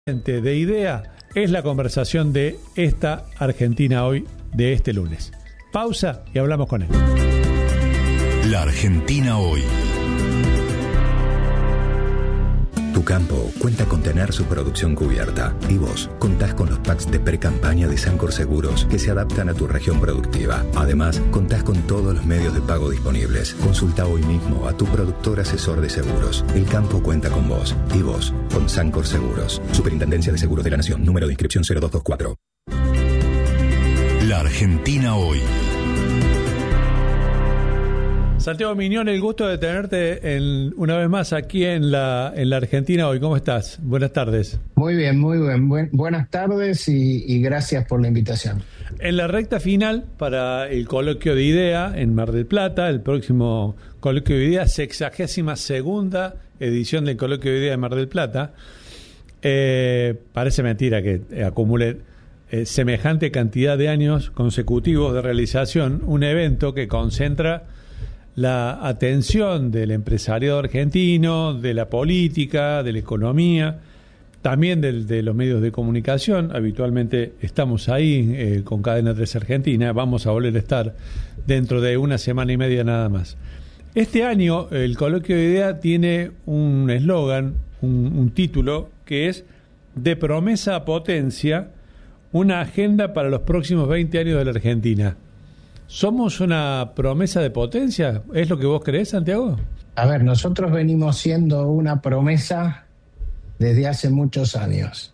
De IDEA es la conversación de esta Argentina hoy, de este lunes. Pausa y hablamos con él. La Argentina hoy. Tu campo cuenta con tener su producción cubierta y vos contás con los packs de pre-campaña de Sancor Seguros que se adaptan a tu región productiva. Además, contás con todos los medios de pago disponibles. Consulta hoy mismo a tu productor asesor de seguros. El campo cuenta con vos y vos con Sancor Seguros. Superintendencia de Seguros de la Nación. Número de inscripción 0224. La Argentina hoy. Santiago Miñón, el gusto de tenerte una vez más aquí en la Argentina hoy. ¿Cómo estás? Buenas tardes. Muy bien. Buenas tardes y gracias por la invitación. En la recta final para el coloquio de IDEA en Mar del Plata, el próximo coloquio de IDEA, 62ª edición del coloquio de IDEA de Mar del Plata. Parece mentira que acumule semejante cantidad de años consecutivos de realización, un evento que concentra la atención del empresariado argentino, de la política, de la economía, también de los medios de comunicación. Habitualmente estamos ahí con Cadena 3 Argentina, vamos a volver a estar dentro de una semana y media nada más. Este año el coloquio de IDEA tiene un eslogan, un título que es De promesa a potencia, una agenda para los próximos 20 años de la Argentina. ¿Somos una promesa de potencia? ¿Es lo que vos creés, Santiago? A ver, nosotros venimos siendo una promesa desde hace muchos años.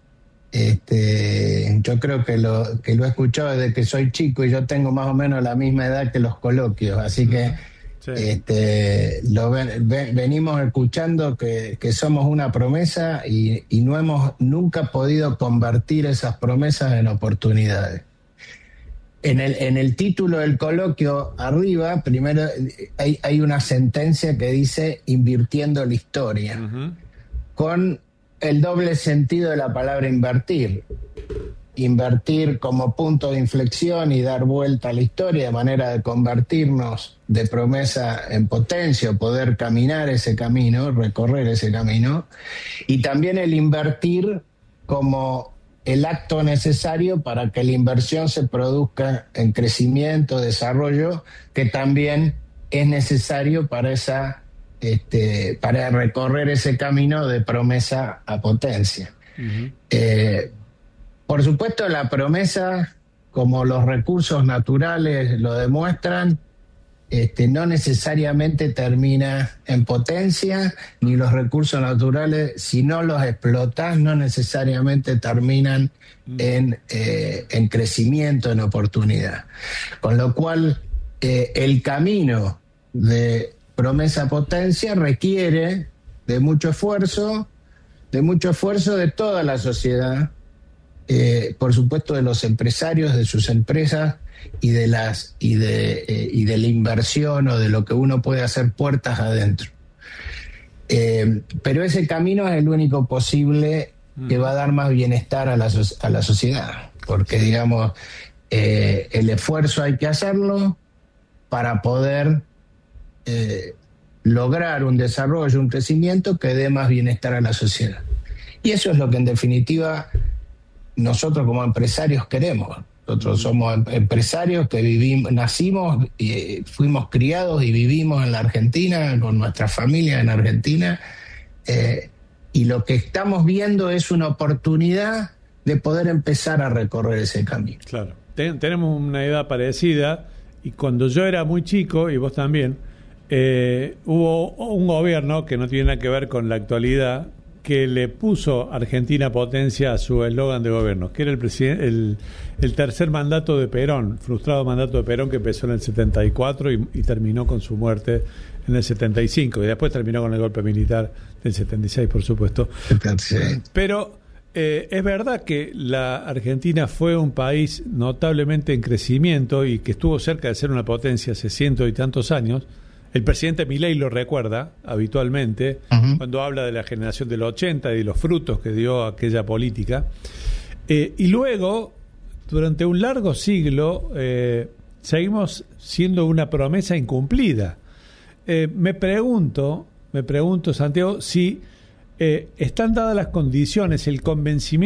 Yo creo que lo he escuchado desde que soy chico y yo tengo más o menos la misma edad que los coloquios, así que sí. Venimos escuchando que somos una promesa y no hemos nunca podido convertir esas promesas en oportunidades. En el título del coloquio arriba, primero hay una sentencia que dice invirtiendo la historia, con el doble sentido de la palabra invertir. Invertir como punto de inflexión y dar vuelta a la historia de manera de convertirnos de promesa en potencia, poder caminar ese camino, recorrer ese camino, y también el invertir como el acto necesario para que la inversión se produzca en crecimiento, desarrollo, que también es necesario para para recorrer ese camino de promesa a potencia. Por supuesto, la promesa, como los recursos naturales lo demuestran, no necesariamente termina en potencia, ni los recursos naturales, si no los explotas, no necesariamente terminan en crecimiento, en oportunidad. Con lo cual, el camino de promesa a potencia requiere de mucho esfuerzo de toda la sociedad, por supuesto de los empresarios, de sus empresas, y de la inversión o de lo que uno puede hacer puertas adentro. Pero ese camino es el único posible que va a dar más bienestar a la sociedad, porque digamos el esfuerzo hay que hacerlo para poder lograr un desarrollo, un crecimiento que dé más bienestar a la sociedad. Y eso es lo que en definitiva nosotros como empresarios queremos. Nosotros somos empresarios que nacimos y fuimos criados y vivimos en la Argentina, con nuestra familia en Argentina, y lo que estamos viendo es una oportunidad de poder empezar a recorrer ese camino. Claro, tenemos una edad parecida, y cuando yo era muy chico, y vos también, hubo un gobierno que no tiene nada que ver con la actualidad, que le puso Argentina potencia a su eslogan de gobierno, que era el tercer mandato de Perón, frustrado mandato de Perón, que empezó en el 74 y terminó con su muerte en el 75, y después terminó con el golpe militar del 76, por supuesto. Sí. Pero es verdad que la Argentina fue un país notablemente en crecimiento y que estuvo cerca de ser una potencia hace 100 y tantos años. El presidente Milei lo recuerda habitualmente cuando habla de la generación del 80 y de los frutos que dio aquella política. Y luego, durante un largo siglo, seguimos siendo una promesa incumplida. Me pregunto, Santiago, si están dadas las condiciones, el convencimiento